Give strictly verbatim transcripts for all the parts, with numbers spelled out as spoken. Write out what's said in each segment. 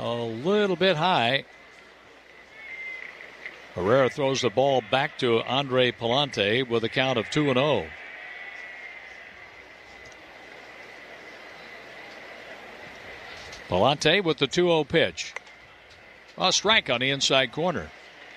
a little bit high. Herrera throws the ball back to Andre Palante with a count of two and oh. Palante with the two oh pitch. A strike on the inside corner.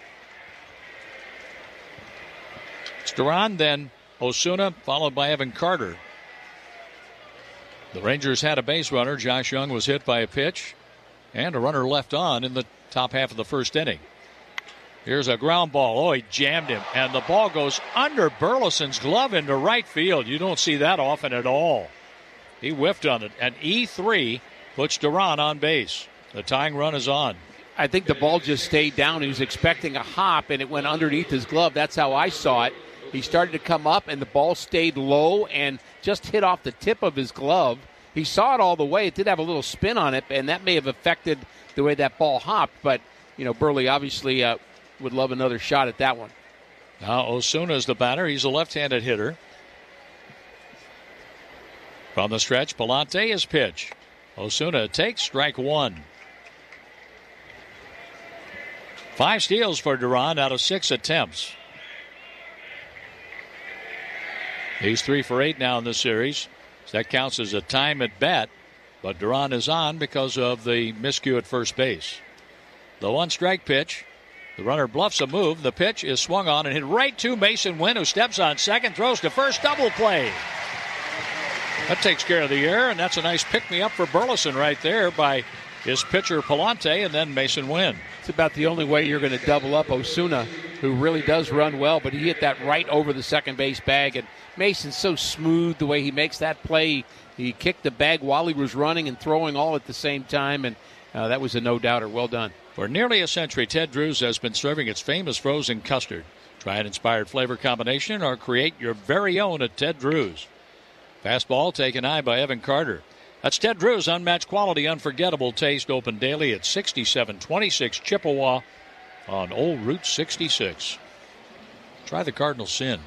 It's Duran, then Osuna, followed by Evan Carter. The Rangers had a base runner. Josh Young was hit by a pitch, and a runner left on in the top half of the first inning. Here's a ground ball. Oh, he jammed him, and the ball goes under Burleson's glove into right field. You don't see that often at all. He whiffed on it. An E three puts Duran on base. The tying run is on. I think the ball just stayed down. He was expecting a hop, and it went underneath his glove. That's how I saw it. He started to come up, and the ball stayed low and just hit off the tip of his glove. He saw it all the way. It did have a little spin on it, and that may have affected the way that ball hopped. But, you know, Burley obviously uh, would love another shot at that one. Now Osuna is the batter. He's a left-handed hitter. From the stretch, Palante is pitch. Osuna takes strike one. Five steals for Duran out of six attempts. He's three for eight now in this series. So that counts as a time at bat, but Duran is on because of the miscue at first base. The one strike pitch. The runner bluffs a move. The pitch is swung on and hit right to Mason Wynn, who steps on second, throws to first, double play. That takes care of the error, and that's a nice pick-me-up for Burleson right there by his pitcher Palante and then Mason Wynn. It's about the only way you're going to double up Osuna, who really does run well, but he hit that right over the second base bag, and Mason's so smooth the way he makes that play. He kicked the bag while he was running and throwing all at the same time, and uh, that was a no-doubter. Well done. For nearly a century, Ted Drewes has been serving its famous frozen custard. Try an inspired flavor combination or create your very own at Ted Drewes. Fastball taken high by Evan Carter. That's Ted Drewes, unmatched quality, unforgettable taste. Open daily at sixty-seven twenty-six Chippewa on Old Route sixty-six. Try the Cardinal Sin.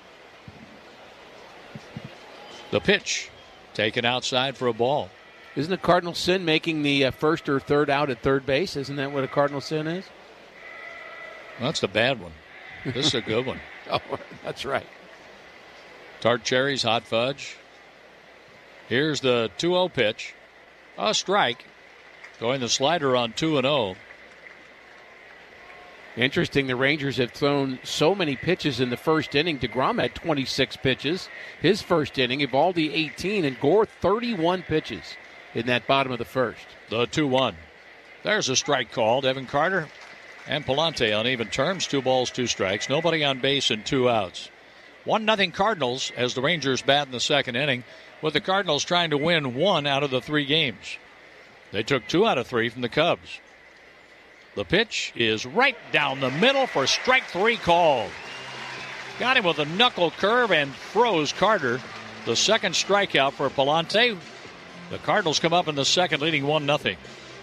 The pitch taken outside for a ball. Isn't a Cardinal Sin making the uh, first or third out at third base? Isn't that what a Cardinal Sin is? Well, that's the bad one. This is a good one. Oh, that's right. Tart cherries, hot fudge. Here's the two oh pitch. A strike. Going the slider on two and oh. Interesting, the Rangers have thrown so many pitches in the first inning. DeGrom had twenty-six pitches. His first inning, Eovaldi eighteen, and Gore thirty-one pitches in that bottom of the first. The two one. There's a strike called. Evan Carter and Palante on even terms. Two balls, two strikes. Nobody on base and two outs. one nothing Cardinals as the Rangers bat in the second inning, with the Cardinals trying to win one out of the three games. They took two out of three from the Cubs. The pitch is right down the middle for strike three called. Got him with a knuckle curve and froze Carter. The second strikeout for Palante. The Cardinals come up in the second, leading one nothing.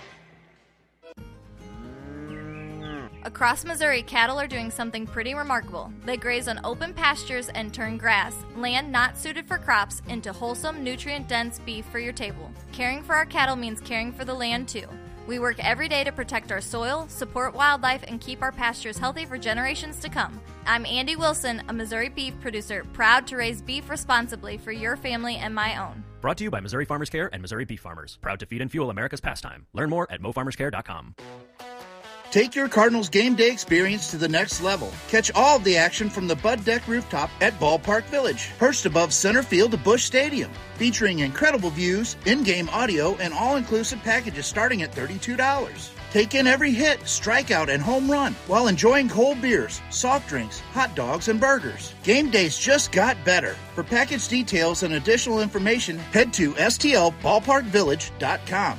Across Missouri, cattle are doing something pretty remarkable. They graze on open pastures and turn grass, land not suited for crops, into wholesome, nutrient-dense beef for your table. Caring for our cattle means caring for the land, too. We work every day to protect our soil, support wildlife, and keep our pastures healthy for generations to come. I'm Andy Wilson, a Missouri beef producer, proud to raise beef responsibly for your family and my own. Brought to you by Missouri Farmers Care and Missouri Beef Farmers. Proud to feed and fuel America's pastime. Learn more at mo farmers care dot com. Take your Cardinals game day experience to the next level. Catch all of the action from the Bud Deck rooftop at Ballpark Village, perched above center field of Busch Stadium. Featuring incredible views, in-game audio, and all-inclusive packages starting at thirty-two dollars. Take in every hit, strikeout, and home run while enjoying cold beers, soft drinks, hot dogs, and burgers. Game days just got better. For package details and additional information, head to S T L ballpark village dot com.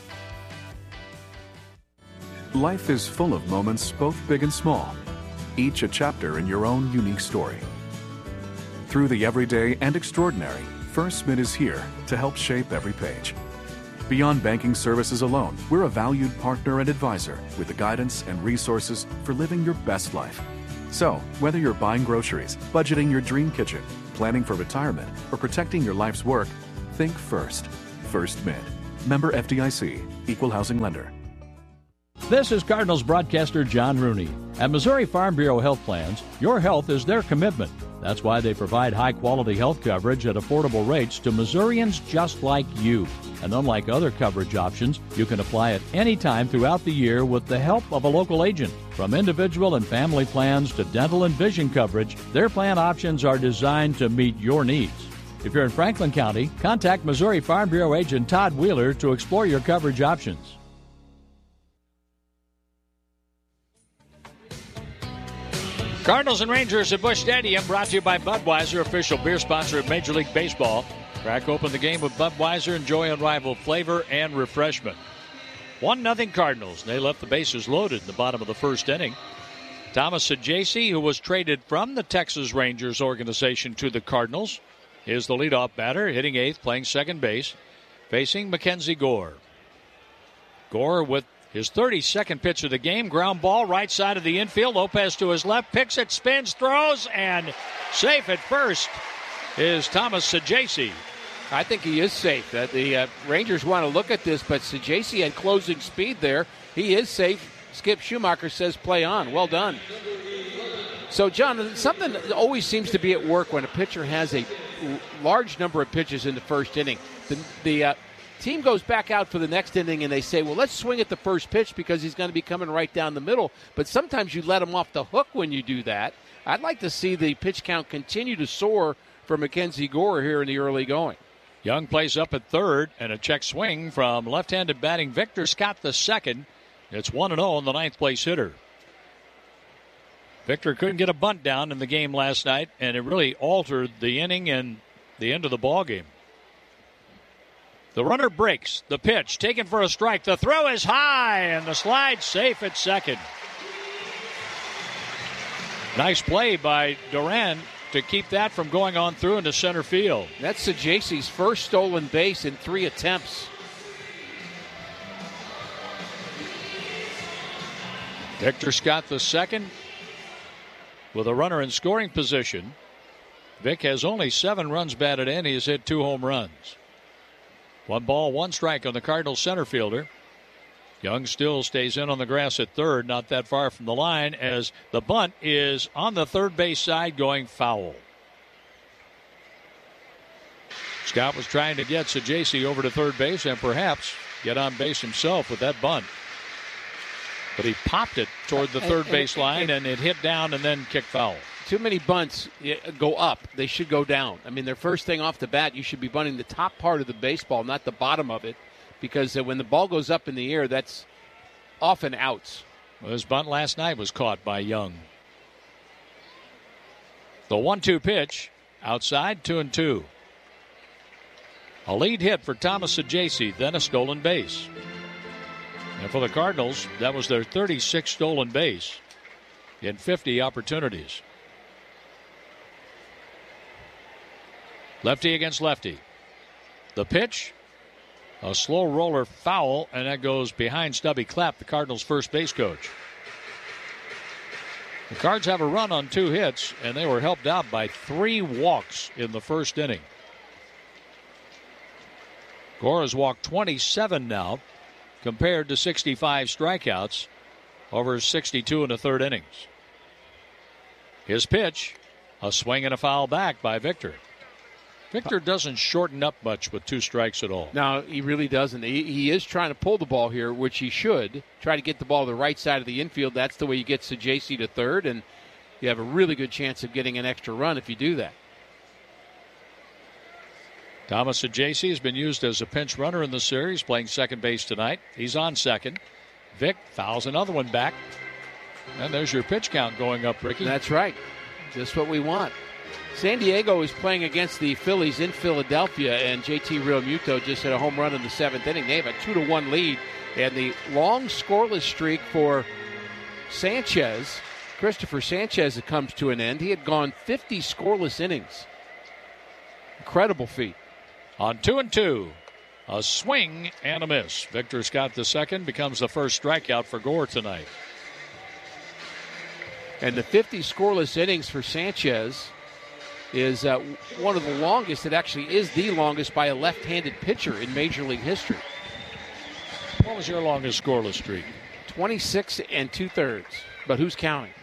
Life is full of moments, both big and small, each a chapter in your own unique story. Through the everyday and extraordinary, First Mid is here to help shape every page. Beyond banking services alone, we're a valued partner and advisor with the guidance and resources for living your best life. So, whether you're buying groceries, budgeting your dream kitchen, planning for retirement, or protecting your life's work, think First. First Mid. Member F D I C. Equal housing lender. This is Cardinals broadcaster John Rooney. At Missouri Farm Bureau Health Plans, your health is their commitment. That's why they provide high-quality health coverage at affordable rates to Missourians just like you. And unlike other coverage options, you can apply at any time throughout the year with the help of a local agent. From individual and family plans to dental and vision coverage, their plan options are designed to meet your needs. If you're in Franklin County, contact Missouri Farm Bureau agent Todd Wheeler to explore your coverage options. Cardinals and Rangers at Busch Stadium, brought to you by Budweiser, official beer sponsor of Major League Baseball. Crack open the game with Budweiser. Enjoy unrivaled flavor and refreshment. one nothing Cardinals. They left the bases loaded in the bottom of the first inning. Thomas Saggese, who was traded from the Texas Rangers organization to the Cardinals, is the leadoff batter, hitting eighth, playing second base, facing Mackenzie Gore. Gore with his thirty-second pitch of the game. Ground ball right side of the infield. Lopez to his left. Picks it, spins, throws, and safe at first is Thomas Saggese. I think he is safe. Uh, the uh, Rangers want to look at this, but Saggese had closing speed there. He is safe. Skip Schumacher says play on. Well done. So, John, something that always seems to be at work when a pitcher has a large number of pitches in the first inning. The, the uh, team goes back out for the next inning and they say, well, let's swing at the first pitch because he's going to be coming right down the middle. But sometimes you let him off the hook when you do that. I'd like to see the pitch count continue to soar for Mackenzie Gore here in the early going. Young plays up at third, and a check swing from left-handed batting Victor Scott the second. It's one and oh on the ninth place hitter. Victor couldn't get a bunt down in the game last night, and it really altered the inning and the end of the ball game. The runner breaks. The pitch taken for a strike. The throw is high, and the slide safe at second. Nice play by Duran to keep that from going on through into center field. That's Saggese's first stolen base in three attempts. Victor Scott the second with a runner in scoring position. Vic has only seven runs batted in. He has hit two home runs. One ball, one strike on the Cardinals center fielder. Young still stays in on the grass at third, not that far from the line, as the bunt is on the third base side going foul. Scott was trying to get Saggese over to third base and perhaps get on base himself with that bunt. But he popped it toward the third base line, and it hit down and then kicked foul. Too many bunts go up. They should go down. I mean, their first thing off the bat, you should be bunting the top part of the baseball, not the bottom of it, because when the ball goes up in the air, that's often outs. Well, his bunt last night was caught by Young. The one two pitch, outside, two and two. A lead hit for Thomas Saggese, then a stolen base. And for the Cardinals, that was their thirty-sixth stolen base in fifty opportunities. Lefty against lefty. The pitch, a slow roller foul, and that goes behind Stubby Clapp, the Cardinals' first base coach. The Cards have a run on two hits, and they were helped out by three walks in the first inning. Gore has walked twenty-seven now, compared to sixty-five strikeouts over sixty-two in the third innings. His pitch, a swing and a foul back by Victor. Victor doesn't shorten up much with two strikes at all. No, he really doesn't. He, he is trying to pull the ball here, which he should. Try to get the ball to the right side of the infield. That's the way you get Saggese to third, and you have a really good chance of getting an extra run if you do that. Thomas Saggese has been used as a pinch runner in the series, playing second base tonight. He's on second. Vic fouls another one back. And there's your pitch count going up, Ricky. That's right. Just what we want. San Diego is playing against the Phillies in Philadelphia, and J T Realmuto just hit a home run in the seventh inning. They have a two to one lead, and the long scoreless streak for Sanchez, Christopher Sanchez, it comes to an end. He had gone fifty scoreless innings. Incredible feat. On two and two, a swing and a miss. Victor Scott the second becomes the first strikeout for Gore tonight. And the fifty scoreless innings for Sanchez is uh, one of the longest. It actually is the longest by a left-handed pitcher in Major League history. What was your longest scoreless streak? twenty-six and two-thirds. But who's counting?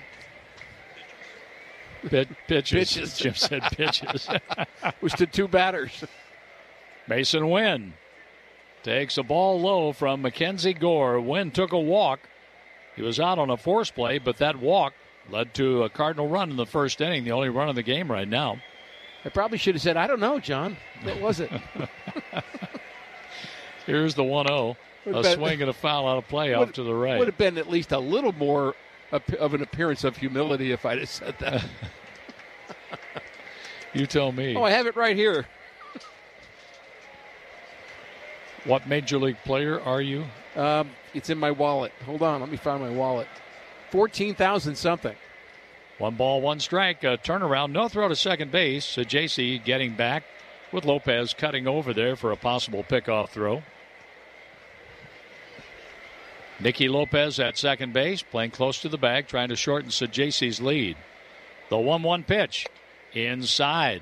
Pit, pitches. Pitches. Jim said pitches. Which did two batters. Mason Wynn takes a ball low from Mackenzie Gore. Wynn took a walk. He was out on a force play, but that walk led to a Cardinal run in the first inning, the only run of the game right now. I probably should have said, I don't know, John. What was it? Here's the one oh. A been, swing and a foul out of play would, off to the right. Would have been at least a little more of an appearance of humility if I'd have said that. You tell me. Oh, I have it right here. What major league player are you? Um, it's in my wallet. Hold on, let me find my wallet. fourteen thousand something. One ball, one strike, a turnaround, no throw to second base. So J C getting back with Lopez cutting over there for a possible pickoff throw. Nicky Lopez at second base, playing close to the bag, trying to shorten Sajaci's lead. The one one pitch inside.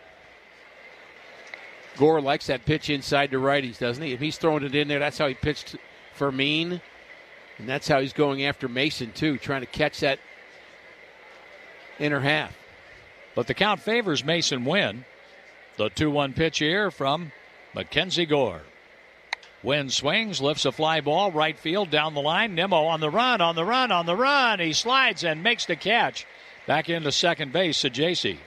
Gore likes that pitch inside to righties, doesn't he? If he's throwing it in there, that's how he pitched for Mean. And that's how he's going after Mason, too, trying to catch that inner half. But the count favors Mason Wynn. The two one pitch here from Mackenzie Gore. Wynn swings, lifts a fly ball, right field, down the line. Nimmo on the run, on the run, on the run. He slides and makes the catch. Back into second base, Sajaci.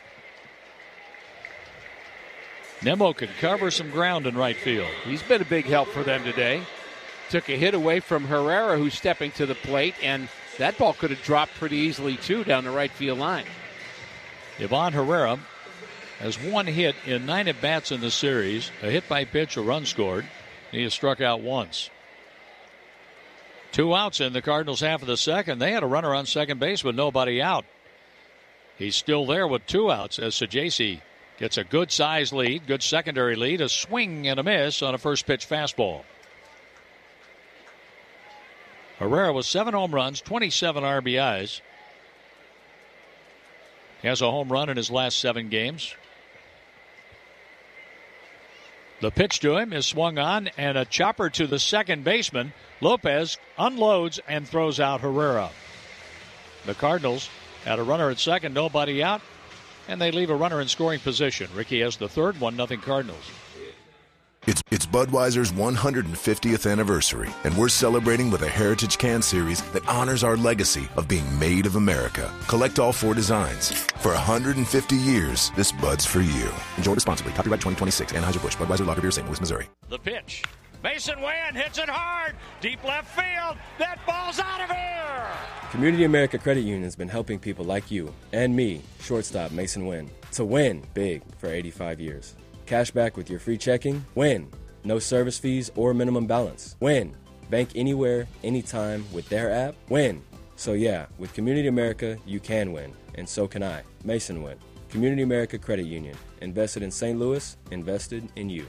Nimmo can cover some ground in right field. He's been a big help for them today. Took a hit away from Herrera, who's stepping to the plate, and that ball could have dropped pretty easily, too, down the right field line. Ivan Herrera has one hit in nine at-bats in the series, a hit by pitch, a run scored. He has struck out once. Two outs in the Cardinals half of the second. They had a runner on second base with nobody out. He's still there with two outs as Sajaci gets a good size lead, good secondary lead, a swing and a miss on a first pitch fastball. Herrera with seven home runs, twenty-seven R B Is. He has a home run in his last seven games. The pitch to him is swung on, and a chopper to the second baseman. Lopez unloads and throws out Herrera. The Cardinals had a runner at second, nobody out, and they leave a runner in scoring position. Ricky has the third, one nothing Cardinals. It's, it's Budweiser's one hundred fiftieth anniversary, and we're celebrating with a Heritage Can Series that honors our legacy of being made of America. Collect all four designs. For one hundred fifty years, this Bud's for you. Enjoy responsibly. Copyright twenty twenty-six. Anheuser-Busch. Budweiser Lager Beer, Saint Louis, Missouri. The pitch. Mason Wynn hits it hard. Deep left field. That ball's out of here. Community America Credit Union has been helping people like you and me, shortstop Mason Wynn, to win big for eighty-five years. Cash back with your free checking. Win. No service fees or minimum balance. Win. Bank anywhere, anytime with their app. Win. So yeah, with Community America, you can win. And so can I. Mason Wynn. Community America Credit Union. Invested in Saint Louis. Invested in you.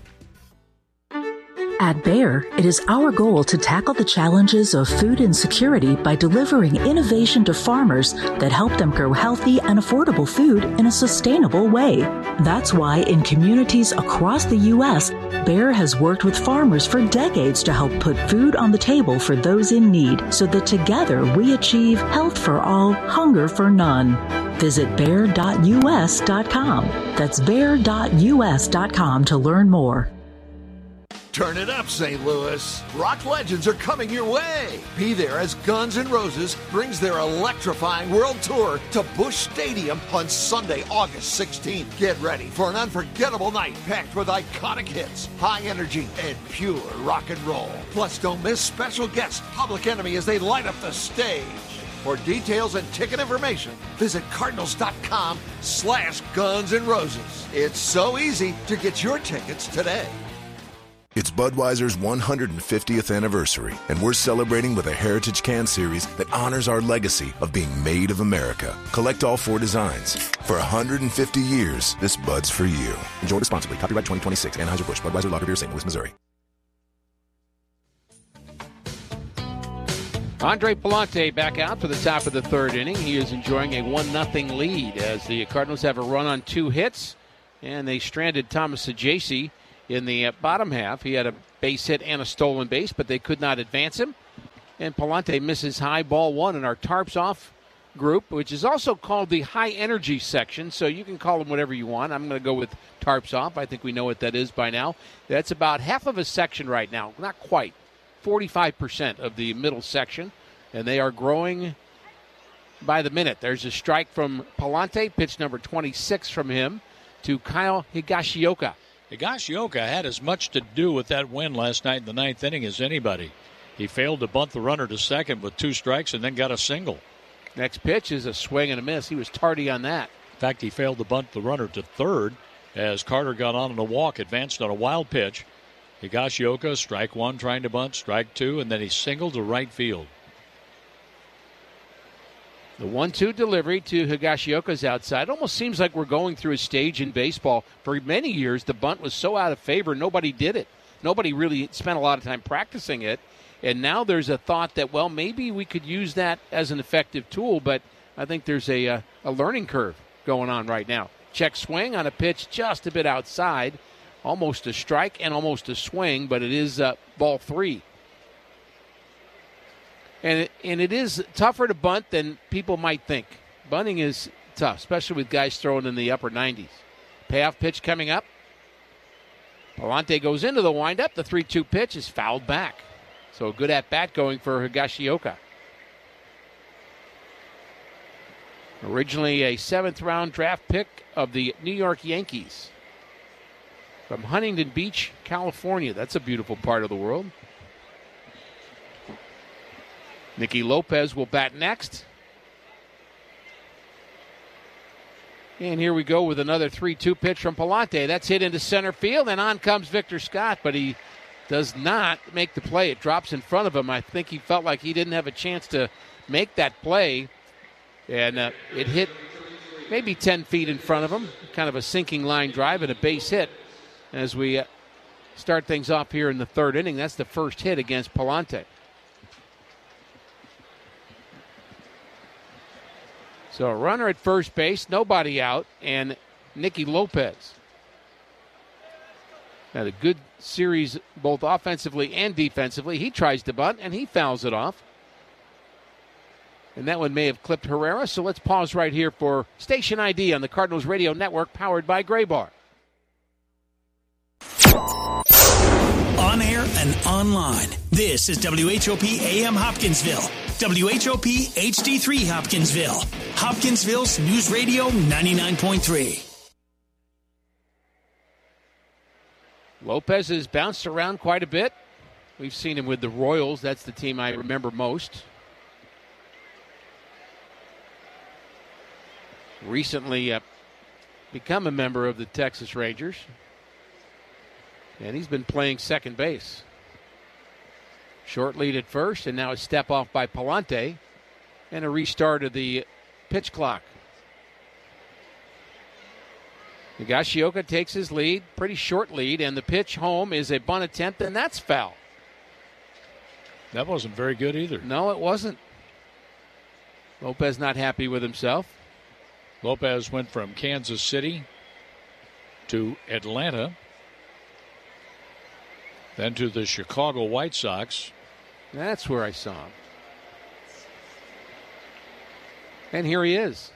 At Bayer, it is our goal to tackle the challenges of food insecurity by delivering innovation to farmers that help them grow healthy and affordable food in a sustainable way. That's why in communities across the U S, Bayer has worked with farmers for decades to help put food on the table for those in need, so that together we achieve health for all, hunger for none. Visit bayer dot U S dot com. That's bayer dot U S dot com to learn more. Turn it up, Saint Louis. Rock legends are coming your way. Be there as Guns N' Roses brings their electrifying world tour to Busch Stadium on Sunday, August sixteenth. Get ready for an unforgettable night packed with iconic hits, high energy, and pure rock and roll. Plus, don't miss special guest Public Enemy as they light up the stage. For details and ticket information, visit cardinals.com slash Guns N' Roses. It's so easy to get your tickets today. It's Budweiser's one hundred fiftieth anniversary, and we're celebrating with a Heritage Can Series that honors our legacy of being made of America. Collect all four designs. For one hundred fifty years, this Bud's for you. Enjoy responsibly. Copyright twenty twenty-six. Anheuser-Busch. Budweiser Lager Beer, Saint Louis, Missouri. Andre Pallante back out for the top of the third inning. He is enjoying a one nothing lead as the Cardinals have a run on two hits, and they stranded Thomas Sajaci in the bottom half. He had a base hit and a stolen base, but they could not advance him. And Palante misses high, ball one in our tarps off group, which is also called the high energy section. So you can call them whatever you want. I'm going to go with tarps off. I think we know what that is by now. That's about half of a section right now. Not quite. forty-five percent of the middle section. And they are growing by the minute. There's a strike from Palante, pitch number twenty-six from him to Kyle Higashioka. Higashioka had as much to do with that win last night in the ninth inning as anybody. He failed to bunt the runner to second with two strikes and then got a single. Next pitch is a swing and a miss. He was tardy on that. In fact, he failed to bunt the runner to third as Carter got on in a walk, advanced on a wild pitch. Higashioka, strike one, trying to bunt, strike two, and then he singled to right field. The one two delivery to Higashioka's outside. Almost seems like we're going through a stage in baseball. For many years, the bunt was so out of favor, nobody did it. Nobody really spent a lot of time practicing it. And now there's a thought that, well, maybe we could use that as an effective tool, but I think there's a, a, a learning curve going on right now. Check swing on a pitch just a bit outside. Almost a strike and almost a swing, but it is uh, ball three. And it, and it is tougher to bunt than people might think. Bunting is tough, especially with guys throwing in the upper nineties. Payoff pitch coming up. Palante goes into the windup. The three two pitch is fouled back. So a good at-bat going for Higashioka. Originally a seventh-round draft pick of the New York Yankees. From Huntington Beach, California. That's a beautiful part of the world. Nicky Lopez will bat next. And here we go with another three two pitch from Palante. That's hit into center field, and on comes Victor Scott, but he does not make the play. It drops in front of him. I think he felt like he didn't have a chance to make that play, and uh, it hit maybe ten feet in front of him. Kind of a sinking line drive and a base hit as we uh, start things off here in the third inning. That's the first hit against Palante. So a runner at first base, nobody out, and Nicky Lopez. Had a good series both offensively and defensively. He tries to bunt, and he fouls it off. And that one may have clipped Herrera, so let's pause right here for Station I D on the Cardinals Radio Network, powered by Gray Bar. On air and online, this is W H O P A M Hopkinsville, W H O P H D three Hopkinsville, Hopkinsville's News Radio ninety-nine point three. Lopez has bounced around quite a bit. We've seen him with the Royals. That's the team I remember most. Recently uh, become a member of the Texas Rangers. And he's been playing second base. Short lead at first, and now a step off by Palante. And a restart of the pitch clock. Higashioka takes his lead, pretty short lead, and the pitch home is a bunt attempt, and that's foul. That wasn't very good either. No, it wasn't. Lopez not happy with himself. Lopez went from Kansas City to Atlanta, then to the Chicago White Sox. That's where I saw him. And here he is.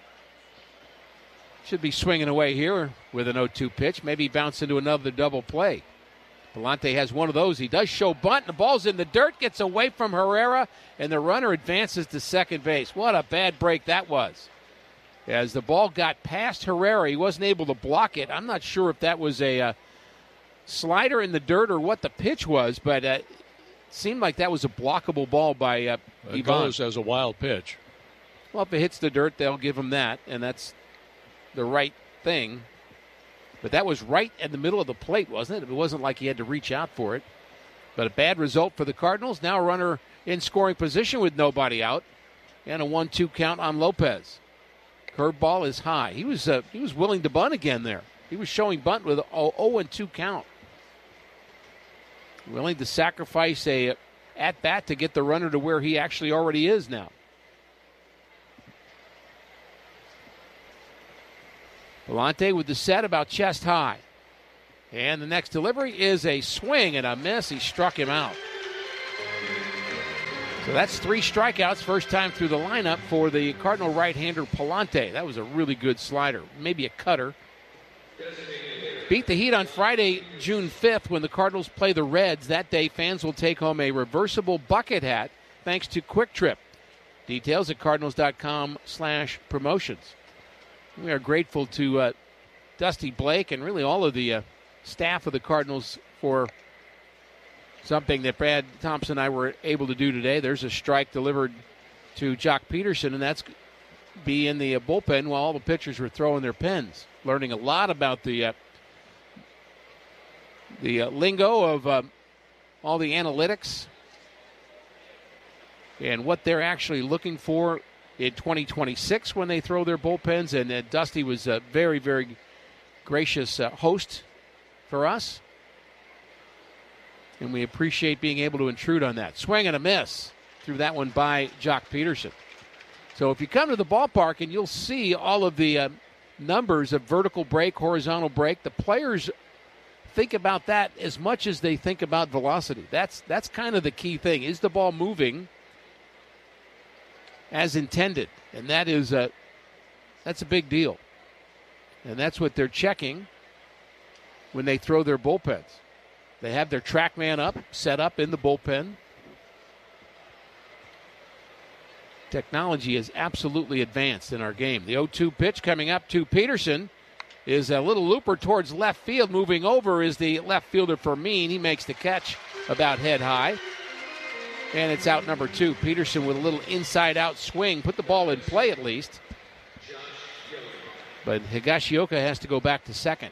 Should be swinging away here with an oh two pitch. Maybe bounce into another double play. Palante has one of those. He does show bunt. The ball's in the dirt. Gets away from Herrera. And the runner advances to second base. What a bad break that was. As the ball got past Herrera, he wasn't able to block it. I'm not sure if that was a uh, slider in the dirt or what the pitch was. But uh, it seemed like that was a blockable ball by uh, It Ivan. goes as a wild pitch. Well, if it hits the dirt, they'll give him that. And that's the right thing. But that was right in the middle of the plate, wasn't it? It wasn't like he had to reach out for it. But a bad result for the Cardinals. Now a runner in scoring position with nobody out. And a one two count on Lopez. Curveball is high. He was uh, he was willing to bunt again there. He was showing bunt with an oh and two count. Willing to sacrifice a at-bat to get the runner to where he actually already is now. Palante with the set about chest high. And the next delivery is a swing and a miss. He struck him out. So that's three strikeouts, first time through the lineup for the Cardinal right-hander Palante. That was a really good slider, maybe a cutter. Beat the Heat on Friday, June fifth, when the Cardinals play the Reds. That day, fans will take home a reversible bucket hat thanks to Quick Trip. Details at cardinals.com slash promotions. We are grateful to uh, Dusty Blake and really all of the uh, staff of the Cardinals for something that Brad Thompson and I were able to do today. There's a strike delivered to Jock Peterson, and that's be in the uh, bullpen while all the pitchers were throwing their pens. Learning a lot about the uh, the uh, lingo of uh, all the analytics and what they're actually looking for in twenty twenty-six when they throw their bullpens. And uh, Dusty was a very, very gracious uh, host for us. And we appreciate being able to intrude on that. Swing and a miss. Threw that one by Jock Peterson. So if you come to the ballpark and you'll see all of the uh, numbers of vertical break, horizontal break, the players think about that as much as they think about velocity. That's that's kind of the key thing. Is the ball moving as intended? And that is a, that's a big deal. And that's what they're checking when they throw their bullpens. They have their track man up, set up in the bullpen. Technology is absolutely advanced in our game. The oh two pitch coming up to Peterson is a little looper towards left field. Moving over is the left fielder Fermin. He makes the catch about head high. And it's out number two. Peterson with a little inside-out swing. Put the ball in play at least. But Higashioka has to go back to second.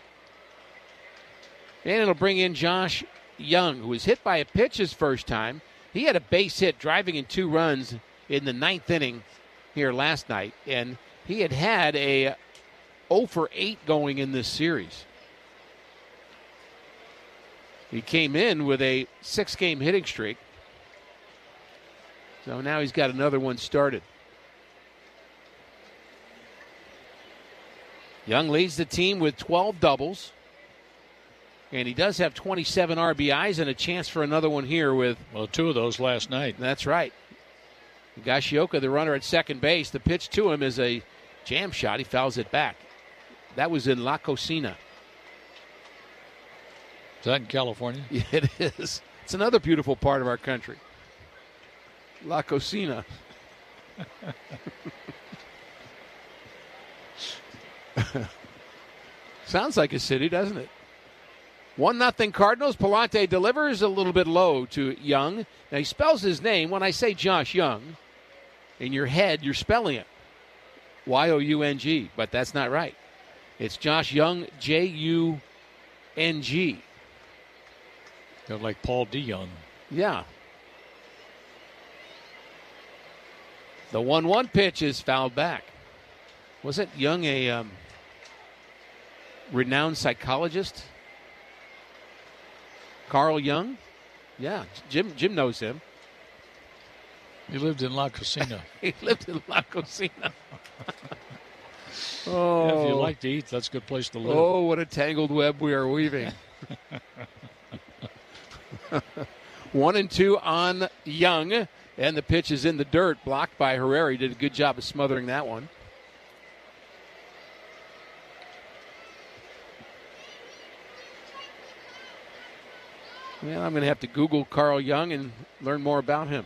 And it'll bring in Josh Young, who was hit by a pitch his first time. He had a base hit driving in two runs in the ninth inning here last night. And he had had a oh for eight going in this series. He came in with a six-game hitting streak. So now he's got another one started. Young leads the team with twelve doubles. And he does have twenty-seven R B Is and a chance for another one here with... Well, two of those last night. That's right. Higashioka, the runner at second base. The pitch to him is a jam shot. He fouls it back. That was in La Cocina. Is that in California? Yeah, it is. It's another beautiful part of our country. La Cocina. Sounds like a city, doesn't it? one nothing Cardinals. Palante delivers a little bit low to Young. Now, he spells his name. When I say Josh Young, in your head, you're spelling it. Y O U N G. But that's not right. It's Josh Young, J U N G. Kind of like Paul DeYoung. Yeah. The one one pitch is fouled back. Wasn't Young a um, renowned psychologist? Carl Jung? Yeah, Jim Jim knows him. He lived in La Cocina. He lived in La Cocina. Oh. Yeah, if you like to eat, that's a good place to live. Oh, what a tangled web we are weaving. One and two on Young, and the pitch is in the dirt, blocked by Herrera. He did a good job of smothering that one. Well, I'm going to have to Google Carl Jung and learn more about him.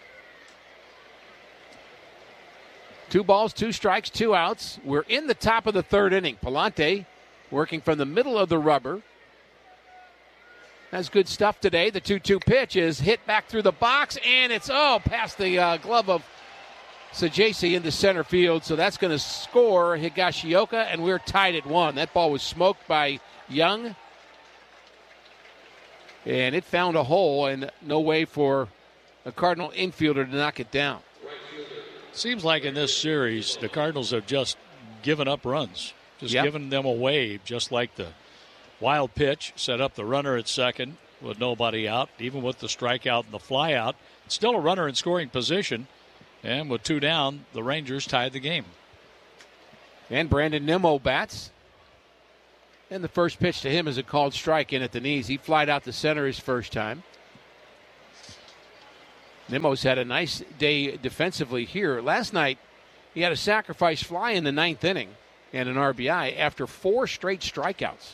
Two balls, two strikes, two outs. We're in the top of the third inning. Palante working from the middle of the rubber. Has good stuff today. The two two pitch is hit back through the box, and it's, oh, past the uh, glove of Sajasi into center field. So that's going to score Higashioka, and we're tied at one. That ball was smoked by Young. And it found a hole, and no way for a Cardinal infielder to knock it down. Seems like in this series, the Cardinals have just given up runs. Just yep. given them away, just like the wild pitch. Set up the runner at second with nobody out, even with the strikeout and the fly out. Still a runner in scoring position. And with two down, the Rangers tied the game. And Brandon Nimmo bats. And the first pitch to him is a called strike in at the knees. He flied out to center his first time. Nimmo's had a nice day defensively here. Last night, he had a sacrifice fly in the ninth inning and an R B I after four straight strikeouts.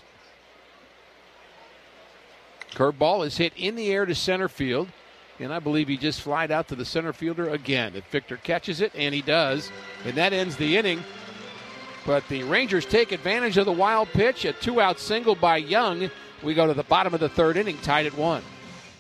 Curveball is hit in the air to center field, and I believe he just flied out to the center fielder again. If Victor catches it, and he does, and that ends the inning. But the Rangers take advantage of the wild pitch, a two-out single by Young. We go to the bottom of the third inning, tied at one.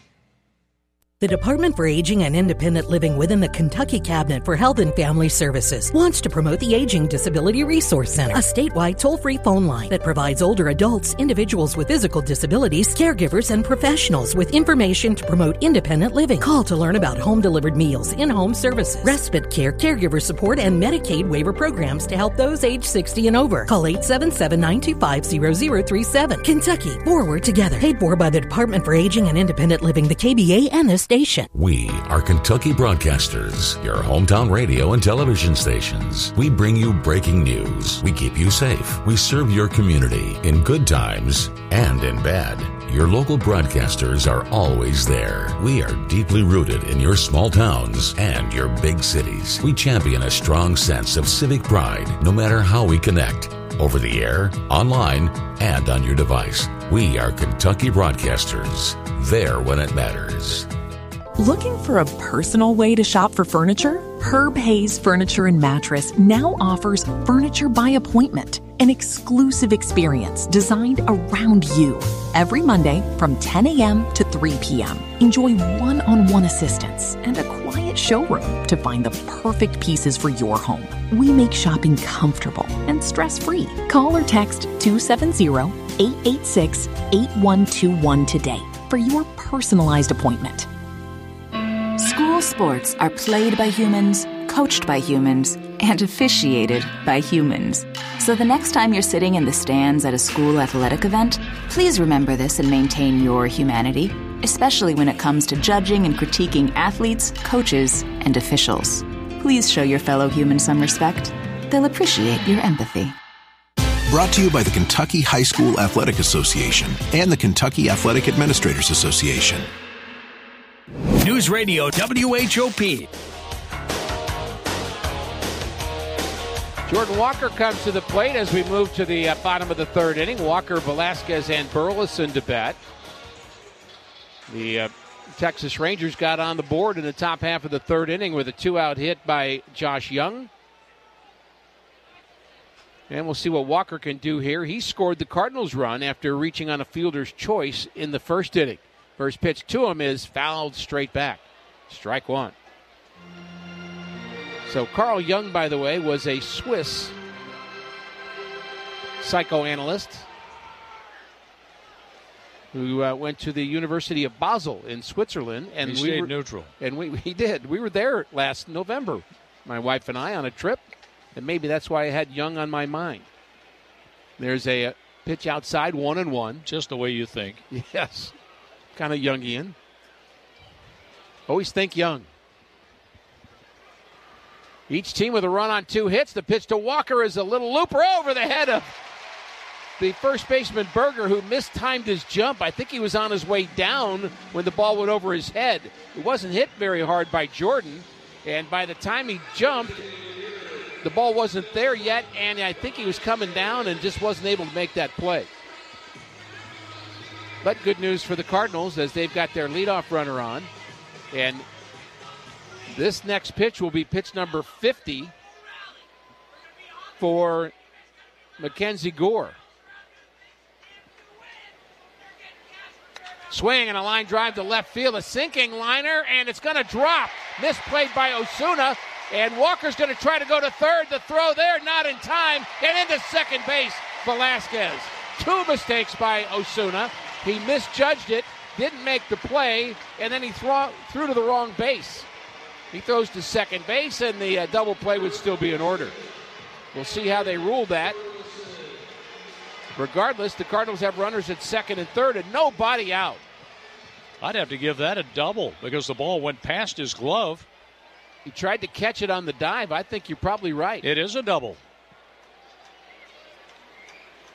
The Department for Aging and Independent Living within the Kentucky Cabinet for Health and Family Services wants to promote the Aging Disability Resource Center, a statewide toll-free phone line that provides older adults, individuals with physical disabilities, caregivers, and professionals with information to promote independent living. Call to learn about home-delivered meals, in-home services, respite care, caregiver support, and Medicaid waiver programs to help those age sixty and over. Call eight seven seven, nine two five, zero zero three seven. Kentucky, forward together. Paid for by the Department for Aging and Independent Living, the K B A, and this station. We are Kentucky Broadcasters, your hometown radio and television stations. We bring you breaking news. We keep you safe. We serve your community in good times and in bad. Your local broadcasters are always there. We are deeply rooted in your small towns and your big cities. We champion a strong sense of civic pride, no matter how we connect. Over the air, online, and on your device. We are Kentucky Broadcasters. There when it matters. Looking for a personal way to shop for furniture? Herb Hayes Furniture and Mattress now offers Furniture by Appointment, an exclusive experience designed around you. Every Monday from ten a.m. to three p.m. Enjoy one-on-one assistance and a quiet showroom to find the perfect pieces for your home. We make shopping comfortable and stress-free. Call or text two seven zero, eight eight six, eight one two one today for your personalized appointment. School sports are played by humans, coached by humans, and officiated by humans. So the next time you're sitting in the stands at a school athletic event, please remember this and maintain your humanity, especially when it comes to judging and critiquing athletes, coaches, and officials. Please show your fellow humans some respect. They'll appreciate your empathy. Brought to you by the Kentucky High School Athletic Association and the Kentucky Athletic Administrators Association. News Radio W H O P. Jordan Walker comes to the plate as we move to the uh, bottom of the third inning. Walker, Velasquez, and Burleson to bat. The uh, Texas Rangers got on the board in the top half of the third inning with a two-out hit by Josh Young. And we'll see what Walker can do here. He scored the Cardinals' run after reaching on a fielder's choice in the first inning. First pitch to him is fouled straight back. Strike one. So Carl Jung, by the way, was a Swiss psychoanalyst who uh, went to the University of Basel in Switzerland. And he we stayed were, neutral. And we, he did. We were there last November, my wife and I, on a trip. And maybe that's why I had Jung on my mind. There's a, a pitch outside, one and one. Just the way you think. Yes. Kind of Jungian. Always think young. Each team with a run on two hits. The pitch to Walker is a little looper over the head of the first baseman Berger, who mistimed his jump. I think he was on his way down when the ball went over his head. It wasn't hit very hard by Jordan, and by the time he jumped, the ball wasn't there yet, and I think he was coming down and just wasn't able to make that play. But good news for the Cardinals as they've got their leadoff runner on. And this next pitch will be pitch number fifty for Mackenzie Gore. Swing and a line drive to left field, a sinking liner, and it's going to drop. Misplayed by Osuna, and Walker's going to try to go to third. The throw there, not in time, and into second base, Velasquez. Two mistakes by Osuna. He misjudged it, didn't make the play, and then he threw, threw to the wrong base. He throws to second base, and the uh, double play would still be in order. We'll see how they rule that. Regardless, the Cardinals have runners at second and third and nobody out. I'd have to give that a double because the ball went past his glove. He tried to catch it on the dive. I think you're probably right. It is a double.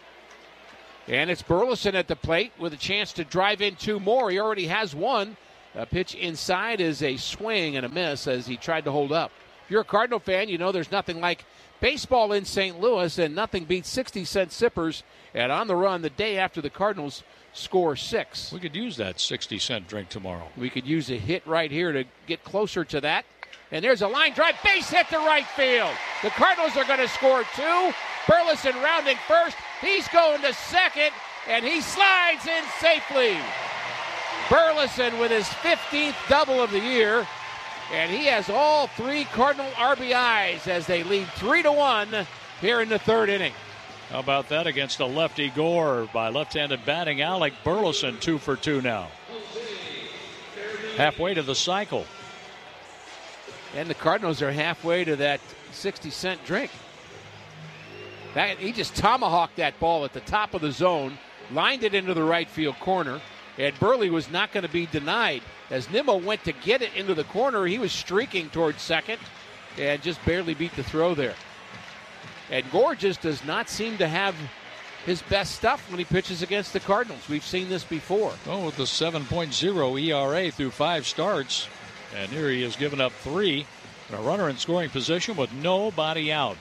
And it's Burleson at the plate with a chance to drive in two more. He already has one. A pitch inside is a swing and a miss as he tried to hold up. If you're a Cardinal fan, you know there's nothing like baseball in Saint Louis, and nothing beats sixty cent sippers and On the Run the day after the Cardinals score six. We could use that sixty cent drink tomorrow. We could use a hit right here to get closer to that. And there's a line drive, base hit to right field. The Cardinals are going to score two. Burleson rounding first. He's going to second, and he slides in safely. Burleson with his fifteenth double of the year, and he has all three Cardinal R B Is as they lead three to one here in the third inning. How about that against a lefty Gore by left-handed batting Alec Burleson, two for two now. Halfway to the cycle. And the Cardinals are halfway to that sixty cent drink. That, he just tomahawked that ball at the top of the zone, lined it into the right field corner, and Burley was not going to be denied. As Nimmo went to get it into the corner, he was streaking towards second and just barely beat the throw there. And Gore just does not seem to have his best stuff when he pitches against the Cardinals. We've seen this before. Oh, with the seven point oh E R A through five starts. And here he has given up three. A runner in scoring position with nobody out.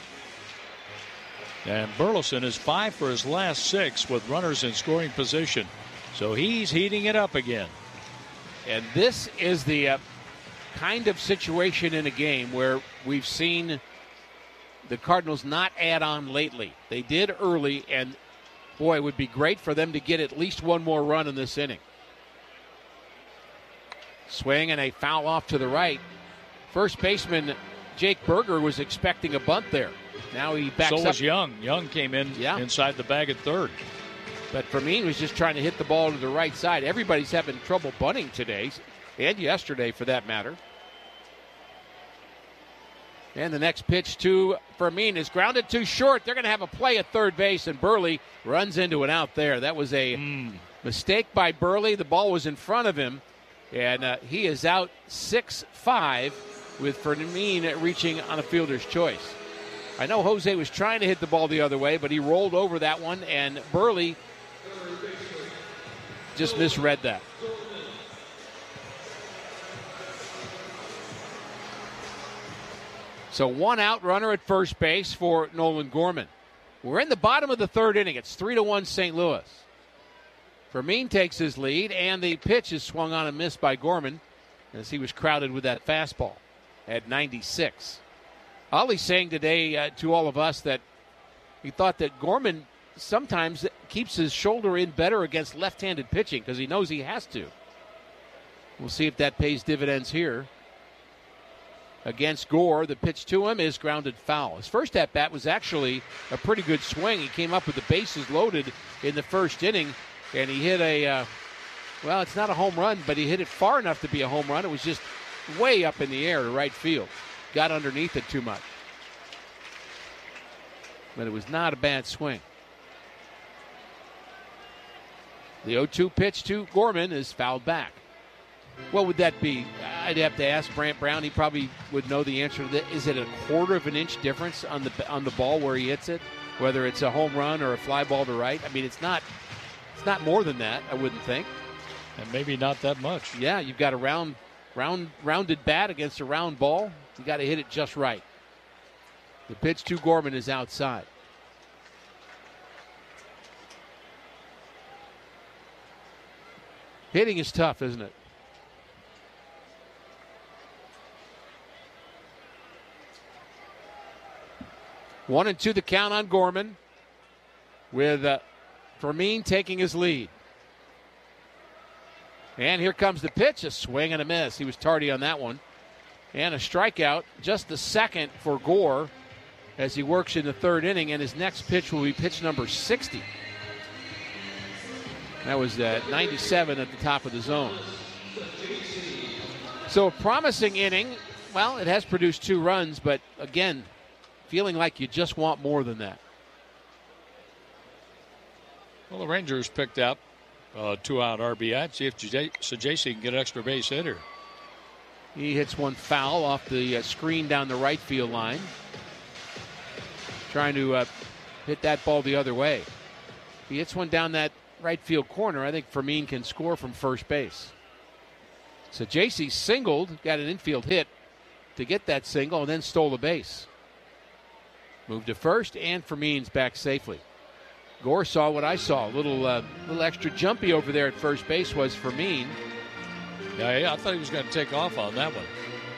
And Burleson is five for his last six with runners in scoring position. So he's heating it up again. And this is the uh, kind of situation in a game where we've seen the Cardinals not add on lately. They did early, and boy, it would be great for them to get at least one more run in this inning. Swing and a foul off to the right. First baseman Jake Berger was expecting a bunt there. Now he backs up. So was Young. Young came in yeah. inside the bag at third. But Fermin was just trying to hit the ball to the right side. Everybody's having trouble bunting today, and yesterday for that matter. And the next pitch to Fermin is grounded too short. They're going to have a play at third base, and Burley runs into an out there. That was a mm. mistake by Burley. The ball was in front of him, and uh, he is out six five with Fermin reaching on a fielder's choice. I know Jose was trying to hit the ball the other way, but he rolled over that one, and Burley just misread that. So one out, runner at first base for Nolan Gorman. We're in the bottom of the third inning. It's three to one Saint Louis. Fermin takes his lead, and the pitch is swung on and missed by Gorman as he was crowded with that fastball at ninety-six. Ollie's saying today uh, to all of us that he thought that Gorman sometimes keeps his shoulder in better against left-handed pitching because he knows he has to. We'll see if that pays dividends here. Against Gore, the pitch to him is grounded foul. His first at-bat was actually a pretty good swing. He came up with the bases loaded in the first inning, and he hit a, uh, well, it's not a home run, but he hit it far enough to be a home run. It was just way up in the air to right field. Got underneath it too much. But it was not a bad swing. The oh two pitch to Gorman is fouled back. What would that be? I'd have to ask Brant Brown. He probably would know the answer to that. Is it a quarter of an inch difference on the on the ball where he hits it, whether it's a home run or a fly ball to right? I mean, it's not it's not more than that, I wouldn't think. And maybe not that much. Yeah, you've got a round, round, rounded bat against a round ball. You got to hit it just right. The pitch to Gorman is outside. Hitting is tough, isn't it? One and two the count on Gorman, with uh, Fermin taking his lead. And here comes the pitch, a swing and a miss. He was tardy on that one. And a strikeout, just the second for Gore as he works in the third inning, and his next pitch will be pitch number sixty. That was uh, ninety-seven at the top of the zone. So a promising inning. Well, it has produced two runs, but again, feeling like you just want more than that. Well, the Rangers picked up a two-out R B I. See if Sajaci can get an extra base hit here. He hits one foul off the uh, screen down the right field line. Trying to uh, hit that ball the other way. If he hits one down that right field corner, I think Fermin can score from first base. So J C singled, got an infield hit to get that single, and then stole the base. Moved to first, and Fermin's back safely. Gore saw what I saw. A little, uh, little extra jumpy over there at first base was Fermin. Yeah, yeah, I thought he was going to take off on that one.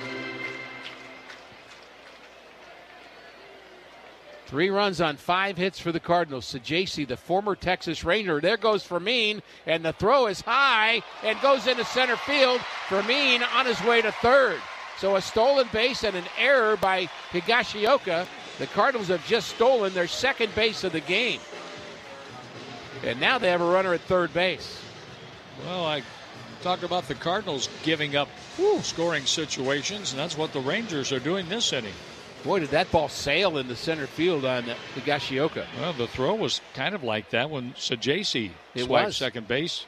Three runs on five hits for the Cardinals. Sajacy, the former Texas Ranger. There goes Fermin, and the throw is high and goes into center field. Fermin on his way to third. So a stolen base and an error by Higashioka. The Cardinals have just stolen their second base of the game. And now they have a runner at third base. Well, I talked about the Cardinals giving up whew, scoring situations, and that's what the Rangers are doing this inning. Boy, did that ball sail in the center field on Higashioka. Well, the throw was kind of like that when Sajacy swiped second base.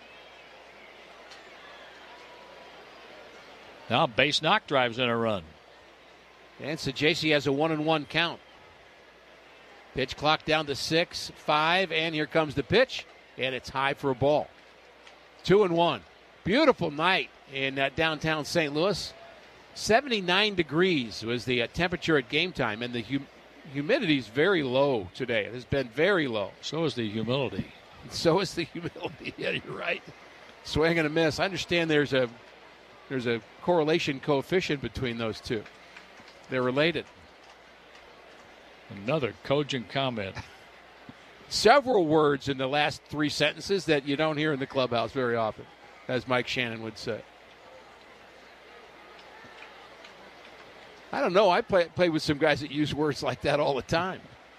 Now base knock drives in a run. And Sajacy has a one and one count. Pitch clock down to six, five, and here comes the pitch, and it's high for a ball. Two and one. Beautiful night in uh, downtown Saint Louis. seventy-nine degrees was the uh, temperature at game time, and the hum- humidity is very low today. It has been very low. So is the humidity. So is the humidity. Yeah, you're right. Swing and a miss. I understand there's a there's a correlation coefficient between those two. They're related. Another cogent comment. Several words in the last three sentences that you don't hear in the clubhouse very often, as Mike Shannon would say. I don't know. I play, play with some guys that use words like that all the time.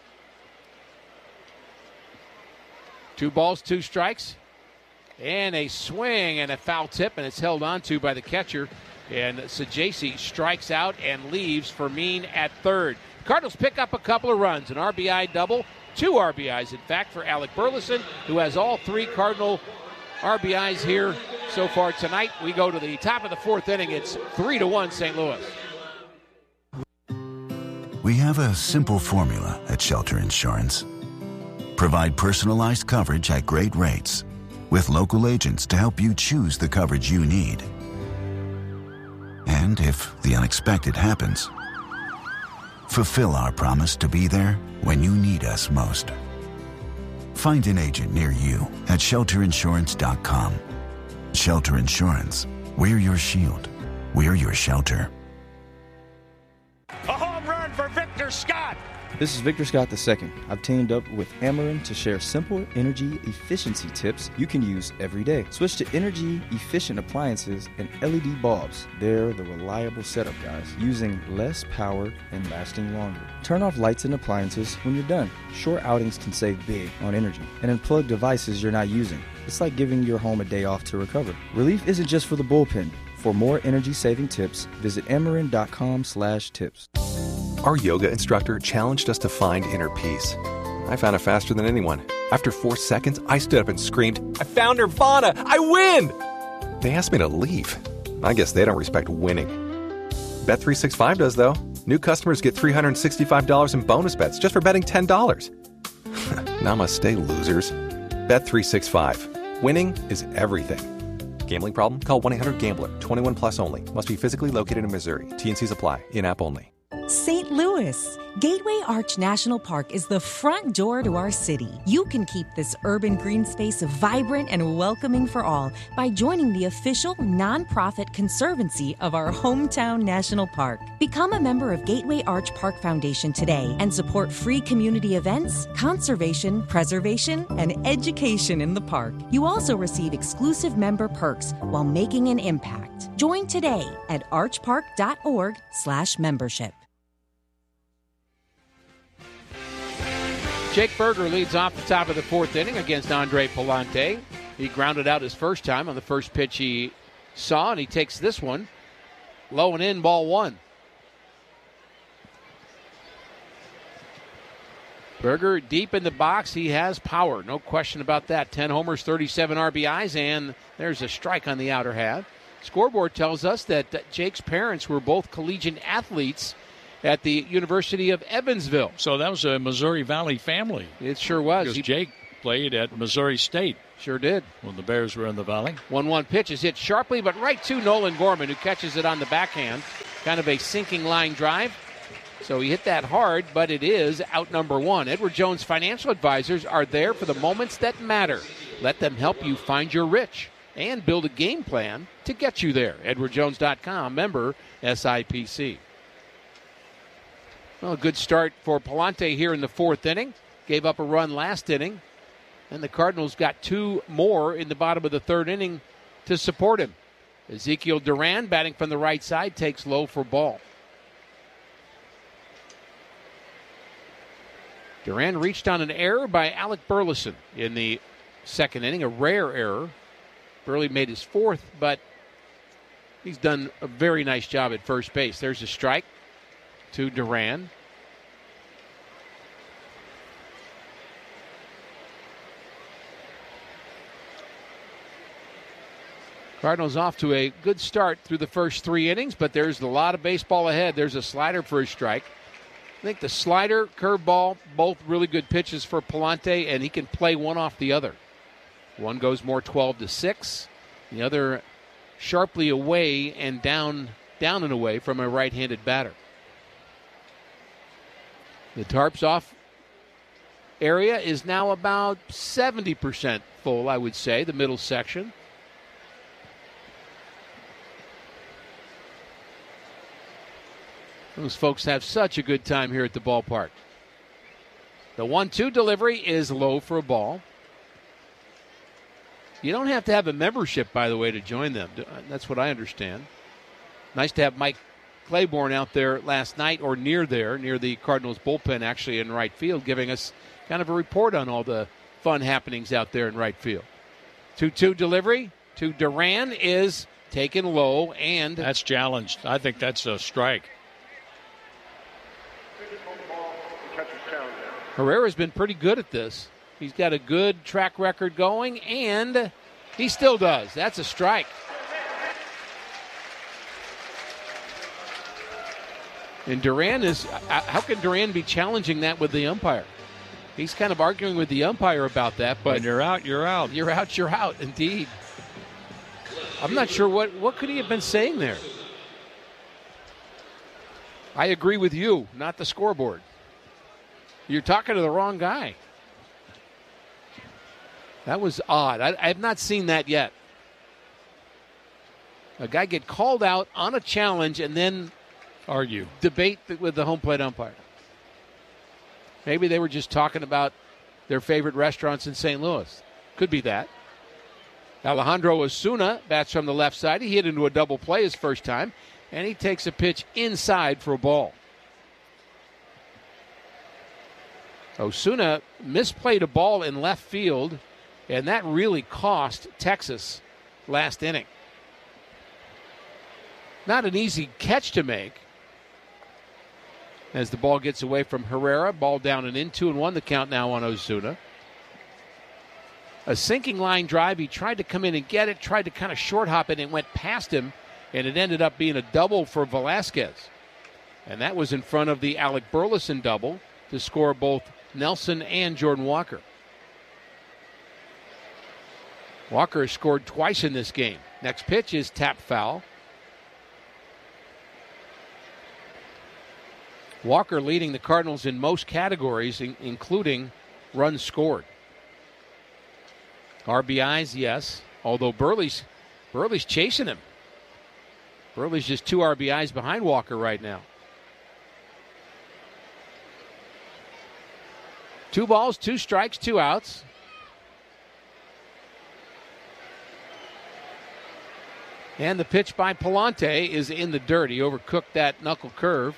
Two balls, two strikes, and a swing and a foul tip, and it's held on to by the catcher. And Sajacy strikes out and leaves Fermin at third. Cardinals pick up a couple of runs, an R B I double, two R B Is, in fact, for Alec Burleson, who has all three Cardinal R B Is here so far tonight. We go to the top of the fourth inning. It's three to one Saint Louis. We have a simple formula at Shelter Insurance. Provide personalized coverage at great rates with local agents to help you choose the coverage you need. And if the unexpected happens, fulfill our promise to be there when you need us most. Find an agent near you at shelter insurance dot com. Shelter Insurance. We're your shield. We're your shelter. A home run for Victor Scott. This is Victor Scott the second. I've teamed up with Ameren to share simple energy efficiency tips you can use every day. Switch to energy efficient appliances and L E D bulbs. They're the reliable setup, guys, using less power and lasting longer. Turn off lights and appliances when you're done. Short outings can save big on energy. And unplug devices you're not using. It's like giving your home a day off to recover. Relief isn't just for the bullpen. For more energy-saving tips, visit ameren.com slash tips. Our yoga instructor challenged us to find inner peace. I found it faster than anyone. After four seconds, I stood up and screamed, "I found Nirvana! I win!" They asked me to leave. I guess they don't respect winning. Bet three sixty-five does, though. New customers get three hundred sixty-five dollars in bonus bets just for betting ten dollars. Namaste, losers. Bet three sixty-five. Winning is everything. Gambling problem? Call one eight hundred gambler. twenty-one plus only. Must be physically located in Missouri. T N Cs apply. In-app only. Saint Louis. Gateway Arch National Park is the front door to our city. You can keep this urban green space vibrant and welcoming for all by joining the official nonprofit conservancy of our hometown national park. Become a member of Gateway Arch Park Foundation today and support free community events, conservation, preservation, and education in the park. You also receive exclusive member perks while making an impact. Join today at archpark.org slash membership. Jake Berger leads off the top of the fourth inning against Andre Pallante. He grounded out his first time on the first pitch he saw, and he takes this one low and in, ball one. Berger deep in the box. He has power, no question about that. ten homers, thirty-seven R B Is, and there's a strike on the outer half. Scoreboard tells us that Jake's parents were both collegiate athletes at the University of Evansville. So that was a Missouri Valley family. It sure was. Because he, Jake played at Missouri State. Sure did. When the Bears were in the Valley. one one pitch is hit sharply, but right to Nolan Gorman, who catches it on the backhand. Kind of a sinking line drive. So he hit that hard, but it is out number one. Edward Jones Financial Advisors are there for the moments that matter. Let them help you find your rich and build a game plan to get you there. Edward Jones dot com, member S I P C. Well, a good start for Palante here in the fourth inning. Gave up a run last inning. And the Cardinals got two more in the bottom of the third inning to support him. Ezekiel Duran, batting from the right side, takes low for ball. Duran reached on an error by Alec Burleson in the second inning, a rare error. Burley made his fourth, but he's done a very nice job at first base. There's a strike to Duran. Cardinals off to a good start through the first three innings, but there's a lot of baseball ahead. There's a slider for a strike. I think the slider, curveball, both really good pitches for Palante, and he can play one off the other. One goes more twelve to six. The other sharply away and down, down and away from a right-handed batter. The tarps off area is now about seventy percent full, I would say, the middle section. Those folks have such a good time here at the ballpark. The one two delivery is low for a ball. You don't have to have a membership, by the way, to join them. That's what I understand. Nice to have Mike Claiborne out there last night, or near there, near the Cardinals bullpen, actually in right field, giving us kind of a report on all the fun happenings out there in right field. two two delivery to Duran is taken low, and that's challenged. I think that's a strike. Herrera's been pretty good at this. He's got a good track record going, and he still does. That's a strike. And Duran is, how can Duran be challenging that with the umpire? He's kind of arguing with the umpire about that. But when you're out, you're out. You're out, you're out, indeed. I'm not sure what, what could he have been saying there. I agree with you, not the scoreboard. You're talking to the wrong guy. That was odd. I, I have not seen that yet. A guy get called out on a challenge and then argue, debate with the home plate umpire. Maybe they were just talking about their favorite restaurants in Saint Louis. Could be that. Alejandro Osuna bats from the left side. He hit into a double play his first time, and he takes a pitch inside for a ball. Osuna misplayed a ball in left field, and that really cost Texas last inning. Not an easy catch to make. As the ball gets away from Herrera, ball down and in, two and one, the count now on Osuna. A sinking line drive, he tried to come in and get it, tried to kind of short hop it, and it went past him, and it ended up being a double for Velasquez. And that was in front of the Alec Burleson double to score both Nelson and Jordan Walker. Walker has scored twice in this game. Next pitch is tapped foul. Walker leading the Cardinals in most categories, in- including runs scored. R B Is, yes, although Burley's, Burley's chasing him. Burley's just two R B Is behind Walker right now. Two balls, two strikes, two outs. And the pitch by Palante is in the dirt. He overcooked that knuckle curve.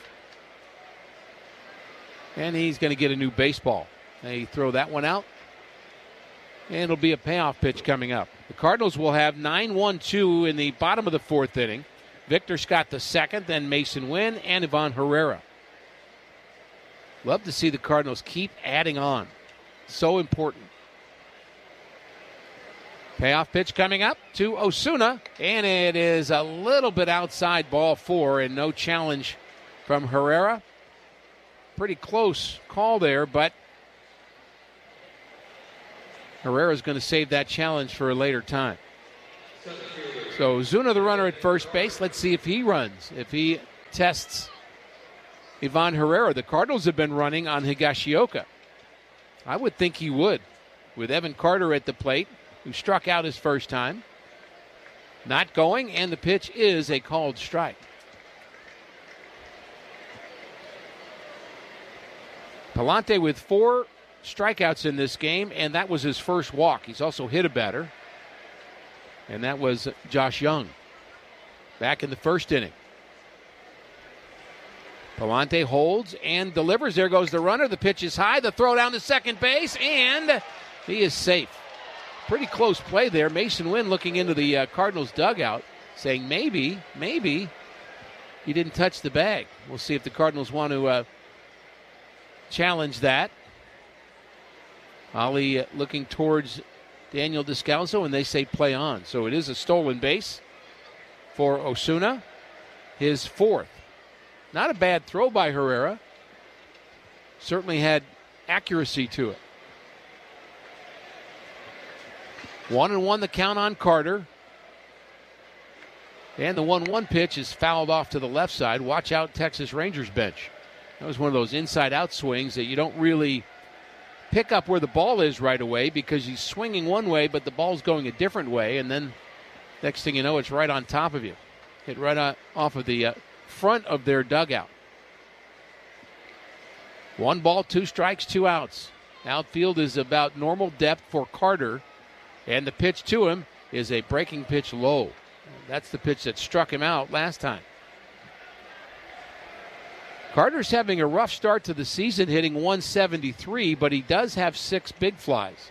And he's going to get a new baseball. They throw that one out. And it'll be a payoff pitch coming up. The Cardinals will have nine one two in the bottom of the fourth inning. Victor Scott the second, then Mason Wynn and Ivan Herrera. Love to see the Cardinals keep adding on. So important. Payoff pitch coming up to Osuna. And it is a little bit outside ball four and no challenge from Herrera. Pretty close call there, but Herrera's going to save that challenge for a later time. So Zuna, the runner at first base. Let's see if he runs, if he tests Ivan Herrera. The Cardinals have been running on Higashioka. I would think he would, with Evan Carter at the plate, who struck out his first time. Not going, and the pitch is a called strike. Palante with four strikeouts in this game, and that was his first walk. He's also hit a batter, and that was Josh Young back in the first inning. Palante holds and delivers. There goes the runner. The pitch is high. The throw down to second base, and he is safe. Pretty close play there. Mason Wynn looking into the uh, Cardinals dugout, saying maybe, maybe he didn't touch the bag. We'll see if the Cardinals want to uh, challenge that. Ollie uh, looking towards Daniel Descalzo, and they say play on. So it is a stolen base for Osuna, his fourth. Not a bad throw by Herrera. Certainly had accuracy to it. One and one the count on Carter. And the one one pitch is fouled off to the left side. Watch out, Texas Rangers bench. That was one of those inside-out swings that you don't really pick up where the ball is right away because he's swinging one way, but the ball's going a different way, and then next thing you know, it's right on top of you. Hit right on, off of the uh, front of their dugout. One ball, two strikes, two outs. Outfield is about normal depth for Carter, and the pitch to him is a breaking pitch low. That's the pitch that struck him out last time. Carter's having a rough start to the season, hitting one seventy-three, but he does have six big flies.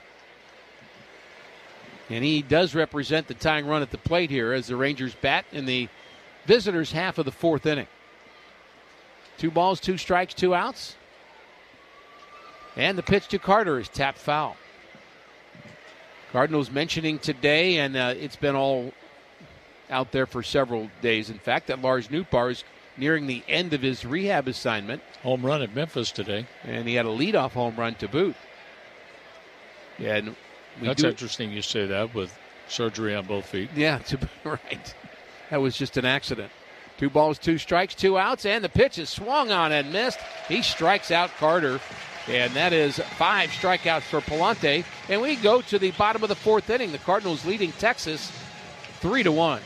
And he does represent the tying run at the plate here as the Rangers bat in the visitors' half of the fourth inning. Two balls, two strikes, two outs. And the pitch to Carter is tapped foul. Cardinals mentioning today, and uh, it's been all out there for several days, in fact, that Lars Nootbaar is nearing the end of his rehab assignment. Home run at Memphis today. And he had a leadoff home run to boot. Yeah, and we That's do, interesting you say that with surgery on both feet. Yeah, to, right. That was just an accident. Two balls, two strikes, two outs, and the pitch is swung on and missed. He strikes out Carter, and that is five strikeouts for Palante. And we go to the bottom of the fourth inning. The Cardinals leading Texas three to one.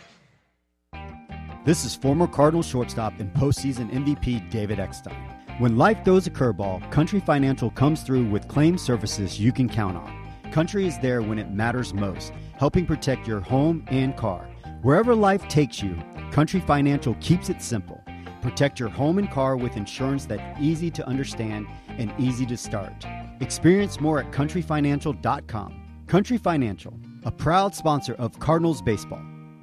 This is former Cardinals shortstop and postseason M V P David Eckstein. When life throws a curveball, Country Financial comes through with claim services you can count on. Country is there when it matters most, helping protect your home and car. Wherever life takes you, Country Financial keeps it simple. Protect your home and car with insurance that's easy to understand and easy to start. Experience more at country financial dot com. Country Financial, a proud sponsor of Cardinals baseball.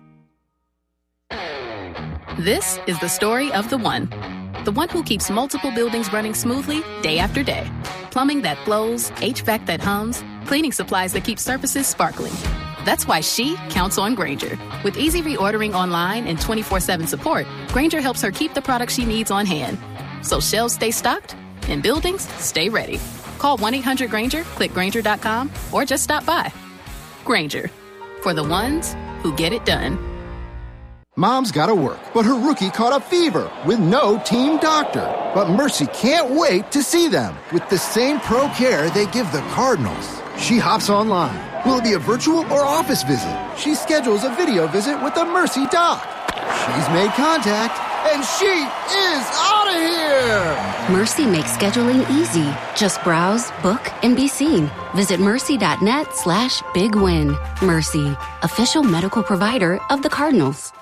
This is the story of the one. The one who keeps multiple buildings running smoothly day after day. Plumbing that flows, H V A C that hums, cleaning supplies that keep surfaces sparkling. That's why she counts on Grainger. With easy reordering online and twenty-four seven support, Grainger helps her keep the products she needs on hand. So shelves stay stocked and buildings stay ready. Call one eight hundred Grainger, click Grainger dot com, or just stop by. Grainger, for the ones who get it done. Mom's gotta work, but her rookie caught a fever with no team doctor. But Mercy can't wait to see them with the same pro care they give the Cardinals. She hops online. Will it be a virtual or office visit? She schedules a video visit with the Mercy doc. She's made contact, and she is out of here! Mercy makes scheduling easy. Just browse, book, and be seen. Visit mercy.net slash big win. Mercy, official medical provider of the Cardinals.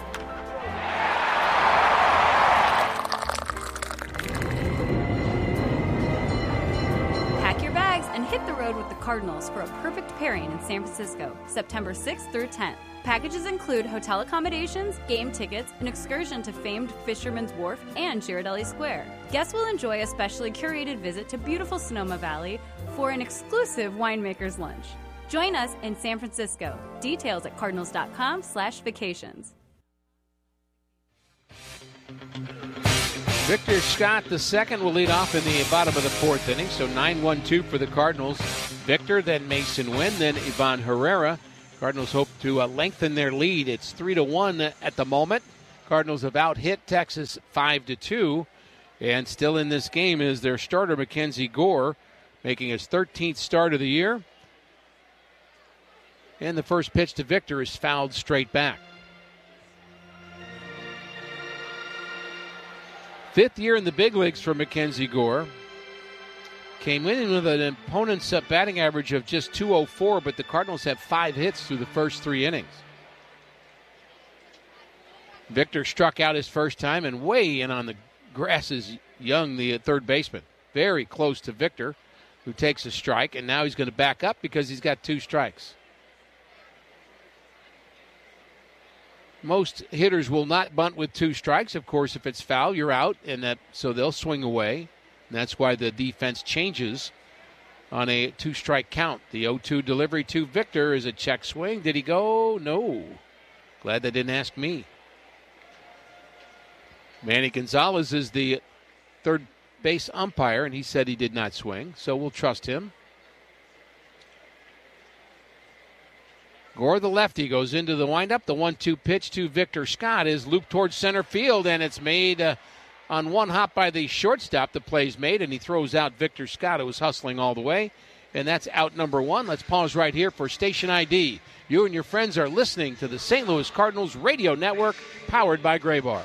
Cardinals for a perfect pairing in San Francisco, September sixth through tenth. Packages include hotel accommodations, game tickets, an excursion to famed Fisherman's Wharf and Girardelli Square. Guests will enjoy a specially curated visit to beautiful Sonoma Valley for an exclusive winemaker's lunch. Join us in San Francisco. Details at cardinals.com slash vacations. Victor Scott the second will lead off in the bottom of the fourth inning, so nine one two for the Cardinals. Victor, then Mason Wynn, then Ivan Herrera. Cardinals hope to uh, lengthen their lead. It's three to one at the moment. Cardinals have out-hit Texas five to two. And still in this game is their starter, Mackenzie Gore, making his thirteenth start of the year. And the first pitch to Victor is fouled straight back. Fifth year in the big leagues for Mackenzie Gore. Came in with an opponent's batting average of just two oh four, but the Cardinals have five hits through the first three innings. Victor struck out his first time, and way in on the grass is Young, the third baseman. Very close to Victor, who takes a strike, and now he's going to back up because he's got two strikes. Most hitters will not bunt with two strikes. Of course, if it's foul, you're out, and that so they'll swing away. And that's why the defense changes on a two-strike count. The oh two delivery to Victor is a check swing. Did he go? No. Glad they didn't ask me. Manny Gonzalez is the third base umpire, and he said he did not swing, so we'll trust him. Gore, the lefty, goes into the windup. The one two pitch to Victor Scott is looped towards center field, and it's made uh, on one hop by the shortstop. The play's made, and he throws out Victor Scott, who was hustling all the way. And that's out number one. Let's pause right here for Station I D. You and your friends are listening to the Saint Louis Cardinals Radio Network, powered by Graybar.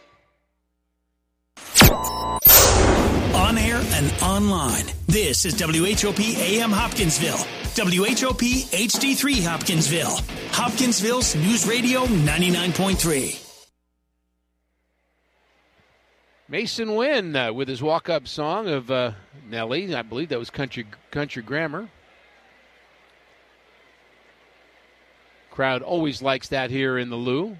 On air and online. This is W H O P A M Hopkinsville. W H O P H D three Hopkinsville. Hopkinsville's News Radio ninety-nine point three. Mason Wynn uh, with his walk-up song of uh, Nelly. I believe that was country country grammar. Crowd always likes that here in the Lou.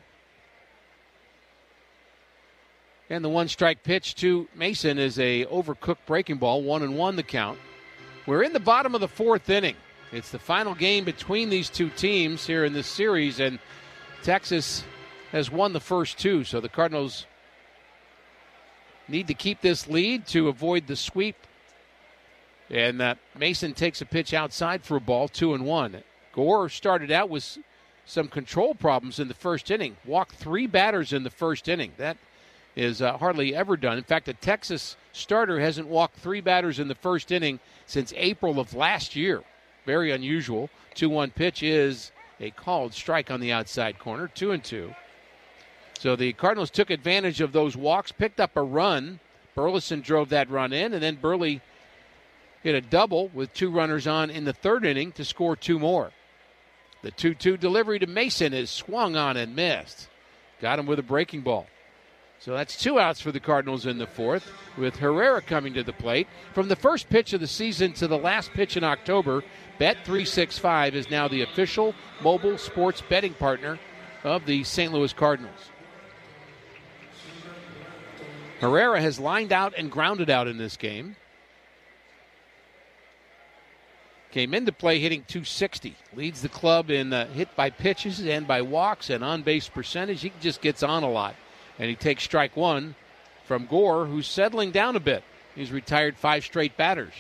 And the one-strike pitch to Mason is a overcooked breaking ball, one and one the count. We're in the bottom of the fourth inning. It's the final game between these two teams here in this series, and Texas has won the first two, so the Cardinals need to keep this lead to avoid the sweep. And uh, Mason takes a pitch outside for a ball, two and one. Gore started out with some control problems in the first inning. Walked three batters in the first inning. That is uh, hardly ever done. In fact, a Texas starter hasn't walked three batters in the first inning since April of last year. Very unusual. two one pitch is a called strike on the outside corner, two and two. So the Cardinals took advantage of those walks, picked up a run. Burleson drove that run in, and then Burley hit a double with two runners on in the third inning to score two more. The two two delivery to Mason is swung on and missed. Got him with a breaking ball. So that's two outs for the Cardinals in the fourth, with Herrera coming to the plate. From the first pitch of the season to the last pitch in October, Bet three sixty-five is now the official mobile sports betting partner of the Saint Louis Cardinals. Herrera has lined out and grounded out in this game. Came into play hitting two sixty. Leads the club in uh, hit by pitches and by walks and on-base percentage. He just gets on a lot. And he takes strike one from Gore, who's settling down a bit. He's retired five straight batters.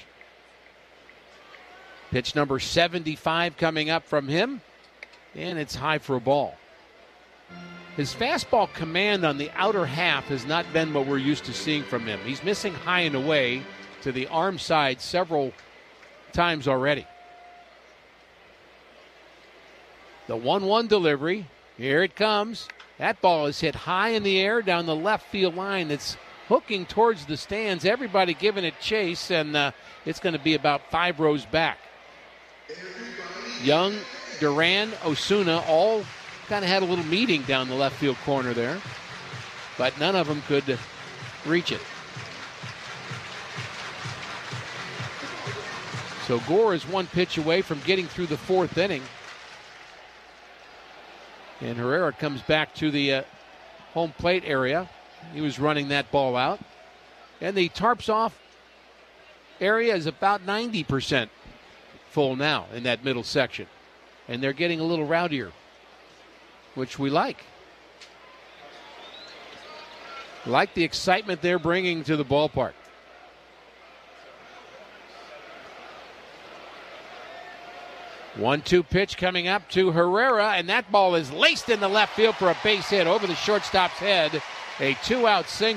Pitch number seventy-five coming up from him, and it's high for a ball. His fastball command on the outer half has not been what we're used to seeing from him. He's missing high and away to the arm side several times already. The one one delivery. Here it comes. That ball is hit high in the air down the left field line. It's hooking towards the stands. Everybody giving it chase, and uh, it's going to be about five rows back. Young, Duran, Osuna all kind of had a little meeting down the left field corner there, but none of them could reach it. So Gore is one pitch away from getting through the fourth inning. And Herrera comes back to the uh, home plate area. He was running that ball out. And the tarps off area is about ninety percent full now in that middle section. And they're getting a little rowdier, which we like. Like the excitement they're bringing to the ballpark. one two pitch coming up to Herrera, and that ball is laced in the left field for a base hit over the shortstop's head. A two-out single.